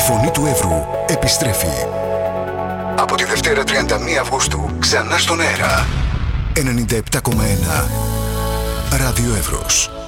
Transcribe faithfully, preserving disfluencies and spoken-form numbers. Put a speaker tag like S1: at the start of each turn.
S1: Φωνή του Εύρου επιστρέφει. Από τη Δευτέρα τριάντα μία Αυγούστου ξανά στον αέρα. ενενήντα επτά κόμμα ένα Ράδιο Εύρος.